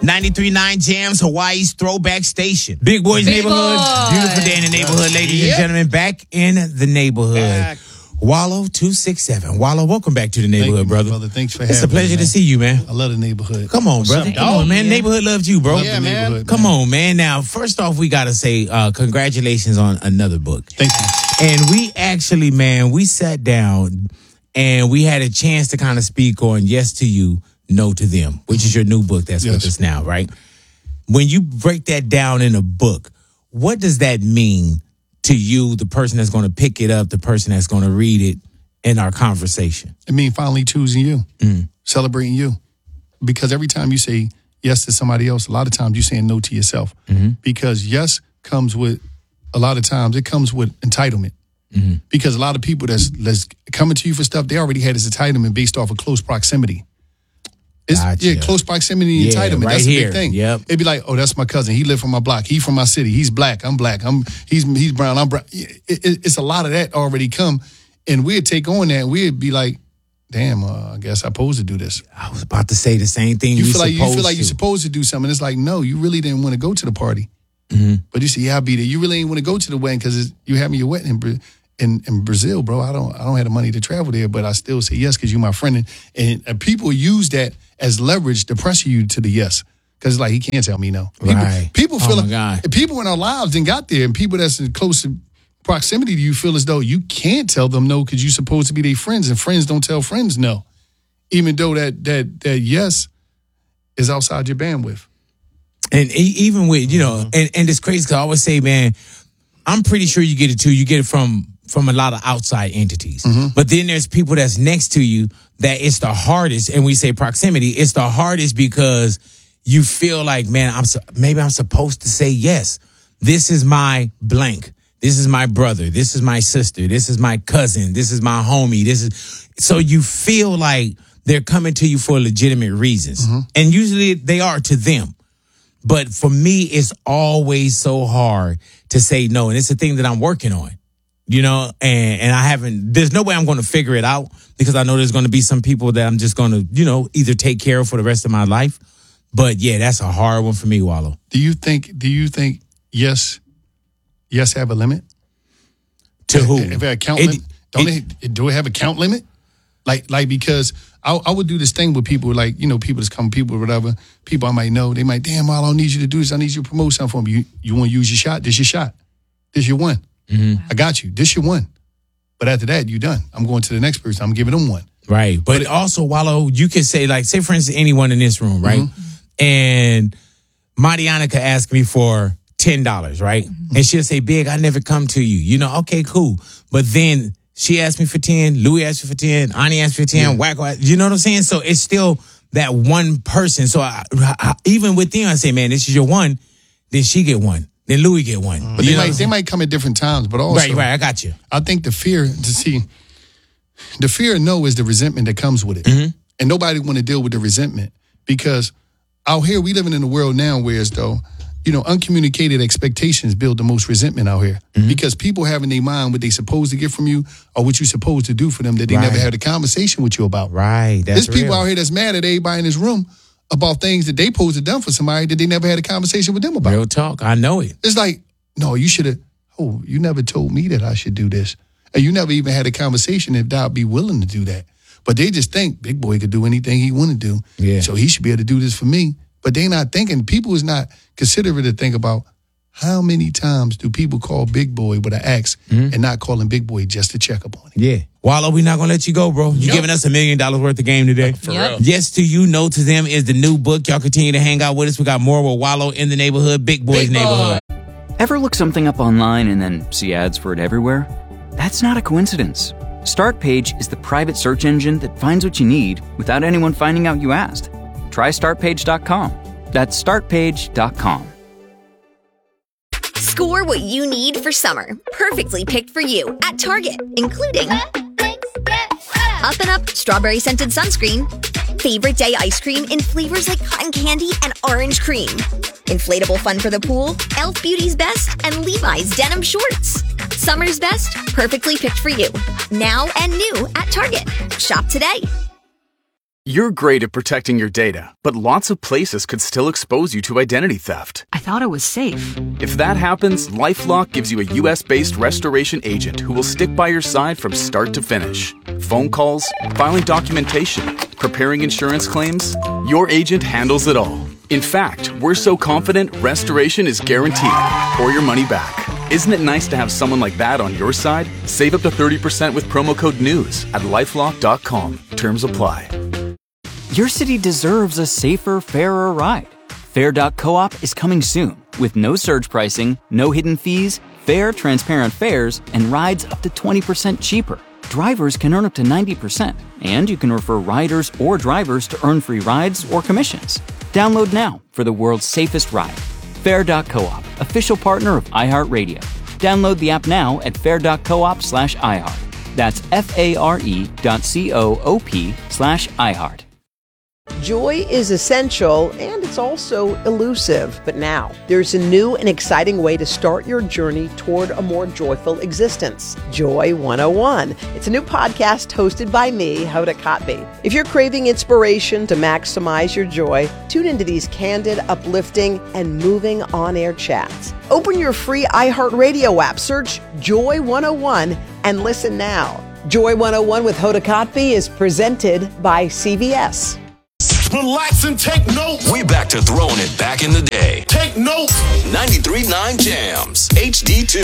93.9 Jams, Hawaii's throwback station. Big Boy's Neighborhood. Beautiful day in the neighborhood, ladies and gentlemen. Back in the neighborhood. Wallow 267. Wallow, welcome back to the neighborhood, brother. Thanks for having me. It's a pleasure to see you, man. I love the neighborhood. Come on, brother. Come on, man. Neighborhood loves you, bro. Yeah, man. Come on, man. Now, first off, we got to say congratulations on another book. Thank you. And we actually, man, we sat down and we had a chance to kind of speak on Yes to You, No to Them, which is your new book that's with us now, right? When you break that down in a book, what does that mean to you, the person that's going to pick it up, the person that's going to read it in our conversation? It means finally choosing you, celebrating you. Because every time you say yes to somebody else, a lot of times you're saying no to yourself. Because yes comes with, a lot of times, it comes with entitlement. Because a lot of people that's coming to you for stuff, they already had this entitlement based off of close proximity. Close proximity and entitlement. Right, that's here. A big thing. Yep. It'd be like, oh, that's my cousin. He lived from my block. He from my city. He's black. I'm black. He's brown. I'm brown. It's a lot of that already come. And we'd take on that and we'd be like, damn, I guess I'm supposed to do this. I was about to say the same thing. You feel like you're supposed to do something. It's like, no, you really didn't want to go to the party. But you say, yeah, I'll be there. You really ain't want to go to the wedding because you having your wedding in Brazil, bro. I don't have the money to travel there, but I still say yes because you're my friend. And people use that as leverage to pressure you to the yes. Because it's like, he can't tell me no. People feel like people in our lives and got there, and people that's in close proximity to you feel as though you can't tell them no because you're supposed to be their friends, and friends don't tell friends no. Even though that yes is outside your bandwidth. And even with, and it's crazy because I always say, man, I'm pretty sure you get it too. You get it from a lot of outside entities. But then there's people that's next to you that it's the hardest. And we say proximity, it's the hardest because you feel like, man, maybe I'm supposed to say yes. This is my blank. This is my brother. This is my sister. This is my cousin. This is my homie. So you feel like they're coming to you for legitimate reasons. And usually they are to them. But for me, it's always so hard to say no. And it's a thing that I'm working on, and I haven't, there's no way I'm going to figure it out because I know there's going to be some people that I'm just going to, either take care of for the rest of my life. But yeah, that's a hard one for me, Wallow. Do you think yes have a limit? To who? If it account limit, do it have a count limit? Like because I would do this thing with people, like, people that's come, people or whatever, people I might know, they might, damn, I don't need you to do this. I need you to promote something for me. You want to use your shot? This your shot. This your one. I got you. This your one. But after that, you done. I'm going to the next person. I'm giving them one. Right. But also, Wallow, you could say, like, say, for instance, anyone in this room, right? And Mariana could ask me for $10, right? And she'll say, Big, I never come to you. Okay, cool. But then she asked me for 10, Louis asked me for 10, Ani asked me for 10, Wacko, you know what I'm saying? So it's still that one person. So I, even with them, I say, man, this is your one, then she get one, then Louis get one. But they might come at different times, but also. Right, I got you. I think the fear of no is the resentment that comes with it. And nobody want to deal with the resentment because out here, we living in a world now where as though, uncommunicated expectations build the most resentment out here because people have in their mind what they supposed to get from you or what you supposed to do for them that they never had a conversation with you about. Right. There's people out here that's mad at everybody in this room about things that they supposed to done for somebody that they never had a conversation with them about. Real talk. I know it. It's like, no, you should have, you never told me that I should do this. And you never even had a conversation if I'd be willing to do that. But they just think Big Boy could do anything he want to do. Yeah. So he should be able to do this for me. But they not thinking, people is not considerate to think about how many times do people call Big Boy with an X and not calling Big Boy just to check up on him. Yeah. Wallow, we're not going to let you go, bro. You're giving us $1 million worth of game today. For real. Yes to You, No to Them is the new book. Y'all continue to hang out with us. We got more with Wallow in the neighborhood, Big Boy's neighborhood. Ever look something up online and then see ads for it everywhere? That's not a coincidence. Startpage is the private search engine that finds what you need without anyone finding out you asked. Try Startpage.com. That's Startpage.com. Score what you need for summer. Perfectly picked for you at Target, including Up and Up strawberry scented sunscreen, favorite day ice cream in flavors like cotton candy and orange cream, inflatable fun for the pool, Elf Beauty's Best, and Levi's denim shorts. Summer's best, perfectly picked for you. Now and new at Target. Shop today. You're great at protecting your data, but lots of places could still expose you to identity theft. I thought it was safe. If that happens, LifeLock gives you a US-based restoration agent who will stick by your side from start to finish. Phone calls, filing documentation, preparing insurance claims, your agent handles it all. In fact, we're so confident restoration is guaranteed or your money back. Isn't it nice to have someone like that on your side? Save up to 30% with promo code NEWS at LifeLock.com. Terms apply. Your city deserves a safer, fairer ride. Fair.coop is coming soon with no surge pricing, no hidden fees, fair, transparent fares, and rides up to 20% cheaper. Drivers can earn up to 90%, and you can refer riders or drivers to earn free rides or commissions. Download now for the world's safest ride. Fair.coop, official partner of iHeartRadio. Download the app now at fair.coop/iHeart. That's FARE.coop/iHeart. Joy is essential, and it's also elusive. But now, there's a new and exciting way to start your journey toward a more joyful existence. Joy 101. It's a new podcast hosted by me, Hoda Kotb. If you're craving inspiration to maximize your joy, tune into these candid, uplifting, and moving on-air chats. Open your free iHeartRadio app, search Joy 101, and listen now. Joy 101 with Hoda Kotb is presented by CVS. Relax and take notes. We're back to throwing it back in the day. Take notes. 93.9 Jams. HD2.